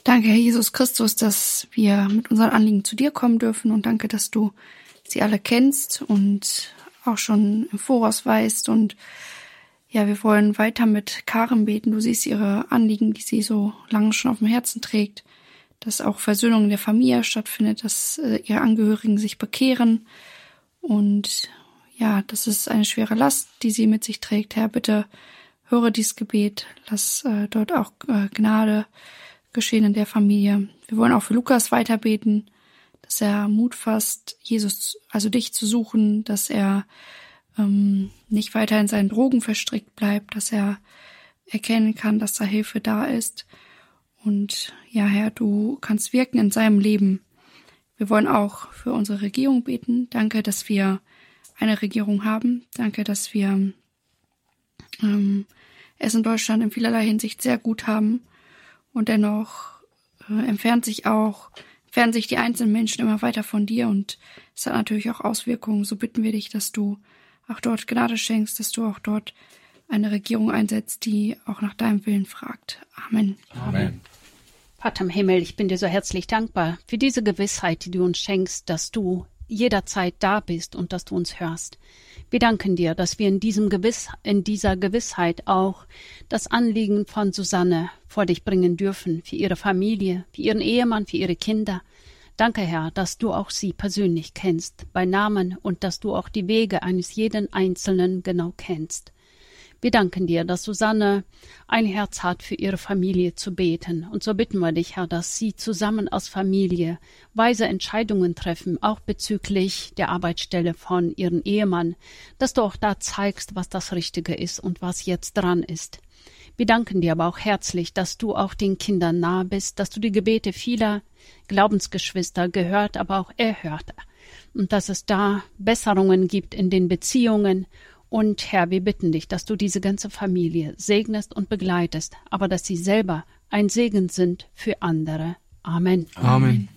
Danke, Herr Jesus Christus, dass wir mit unseren Anliegen zu dir kommen dürfen und danke, dass du sie alle kennst und auch schon im Voraus weißt. Und ja, wir wollen weiter mit Karen beten. Du siehst ihre Anliegen, die sie so lange schon auf dem Herzen trägt, dass auch Versöhnung in der Familie stattfindet, dass ihre Angehörigen sich bekehren. Und ja, das ist eine schwere Last, die sie mit sich trägt. Herr, bitte höre dieses Gebet, lass dort auch Gnade geschehen in der Familie. Wir wollen auch für Lukas weiter beten, dass er Mut fasst, Jesus, also dich zu suchen, dass er nicht weiter in seinen Drogen verstrickt bleibt, dass er erkennen kann, dass da Hilfe da ist. Und ja, Herr, du kannst wirken in seinem Leben. Wir wollen auch für unsere Regierung beten. Danke, dass wir eine Regierung haben. Danke, dass wir es in Deutschland in vielerlei Hinsicht sehr gut haben. Und dennoch entfernen sich die einzelnen Menschen immer weiter von dir. Und es hat natürlich auch Auswirkungen. So bitten wir dich, dass du auch dort Gnade schenkst, dass du auch dort eine Regierung einsetzt, die auch nach deinem Willen fragt. Amen. Amen. Vater im Himmel, ich bin dir so herzlich dankbar für diese Gewissheit, die du uns schenkst, dass du jederzeit da bist und dass du uns hörst. Wir danken dir, dass wir in dieser Gewissheit auch das Anliegen von Susanne vor dich bringen dürfen, für ihre Familie, für ihren Ehemann, für ihre Kinder. Danke, Herr, dass du auch sie persönlich kennst, bei Namen, und dass du auch die Wege eines jeden Einzelnen genau kennst. Wir danken dir, dass Susanne ein Herz hat, für ihre Familie zu beten. Und so bitten wir dich, Herr, dass sie zusammen als Familie weise Entscheidungen treffen, auch bezüglich der Arbeitsstelle von ihrem Ehemann, dass du auch da zeigst, was das Richtige ist und was jetzt dran ist. Wir danken dir aber auch herzlich, dass du auch den Kindern nahe bist, dass du die Gebete vieler Glaubensgeschwister gehört, aber auch erhört. Und dass es da Besserungen gibt in den Beziehungen. Und Herr, wir bitten dich, dass du diese ganze Familie segnest und begleitest, aber dass sie selber ein Segen sind für andere. Amen. Amen.